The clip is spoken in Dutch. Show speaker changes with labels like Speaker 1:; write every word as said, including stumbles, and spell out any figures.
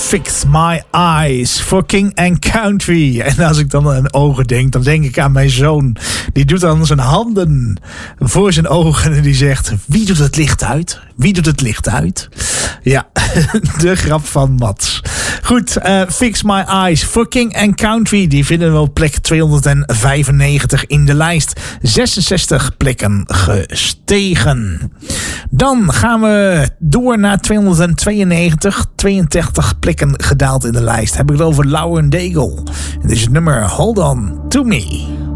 Speaker 1: Fix My Eyes for King and Country. En als ik dan aan ogen denk, dan denk ik aan mijn zoon. Die doet dan zijn handen voor zijn ogen en die zegt: wie doet het licht uit? Wie doet het licht uit? Ja, de grap van Mats. Goed, uh, Fix My Eyes for King and Country. Die vinden we op plek tweehonderdvijfennegentig in de lijst. zesenzestig plekken gestegen. Dan gaan we door naar tweehonderdtweeënnegentig. tweeëndertig plekken gedaald in de lijst. Heb ik het over Lauren Daigle. En dit is het nummer Hold On To Me.